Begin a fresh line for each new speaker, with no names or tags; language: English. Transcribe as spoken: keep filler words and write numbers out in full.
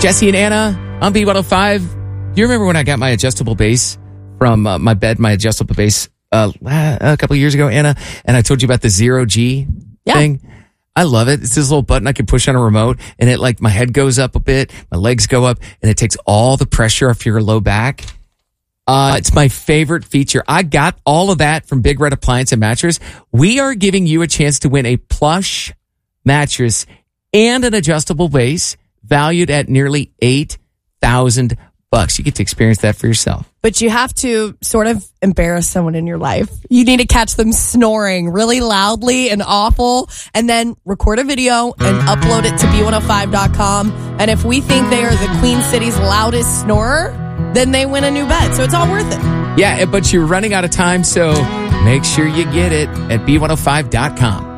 Jesse and Anna on B one oh five. Do you remember when I got my adjustable base from uh, my bed, my adjustable base uh, a couple of years ago, Anna? And I told you about the zero G
yeah.
thing. I love it. It's this little button I can push on a remote, and it like my head goes up a bit, my legs go up, and it takes all the pressure off your low back. Uh, it's my favorite feature. I got all of that from Big Red Appliance and Mattress. We are giving you a chance to win a plush mattress and an adjustable base valued at nearly eight thousand bucks. You get to experience that for yourself.
But you have to sort of embarrass someone in your life. You need to catch them snoring really loudly and awful, and then record a video and upload it to B one oh five dot com. And if we think they are the Queen City's loudest snorer, then they win a new bed. So it's all worth it.
Yeah, but you're running out of time, so make sure you get it at B one oh five dot com.